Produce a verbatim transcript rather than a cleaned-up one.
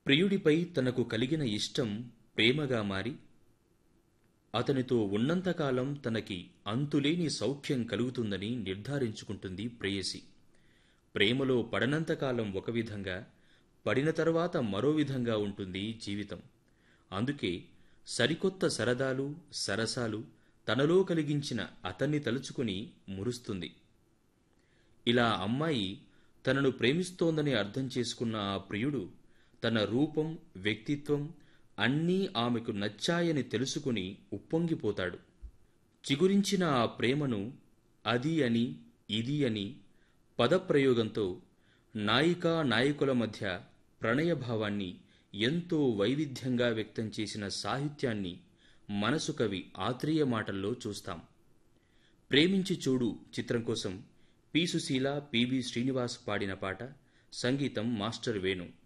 ప్రియుడిపై తనకు కలిగిన ఇష్టం ప్రేమగా మారి అతనితో ఉన్నంతకాలం తనకి అంతులేని సౌఖ్యం కలుగుతుందని నిర్ధారించుకుంటుంది ప్రేయసి. ప్రేమలో పడనంతకాలం ఒక విధంగా, పడిన తరువాత మరో విధంగా ఉంటుంది జీవితం. అందుకే సరికొత్త సరదాలు సరసాలు తనలో కలిగించిన అతన్ని తలుచుకుని మురుస్తుంది. ఇలా అమ్మాయి తనను ప్రేమిస్తోందని అర్థం చేసుకున్న ఆ ప్రియుడు తన రూపం వ్యక్తిత్వం అన్నీ ఆమెకు నచ్చాయని తెలుసుకుని ఉప్పొంగిపోతాడు. చిగురించిన ఆ ప్రేమను అది అని ఇది అని పదప్రయోగంతో నాయికా నాయకుల మధ్య ప్రణయభావాన్ని ఎంతో వైవిధ్యంగా వ్యక్తం చేసిన సాహిత్యాన్ని మనసు కవి ఆత్రేయ మాటల్లో చూస్తాం. ప్రేమించి చూడు చిత్రం కోసం పి సుశీల, పిబి శ్రీనివాస్ పాడిన పాట, సంగీతం మాస్టర్ వేణు.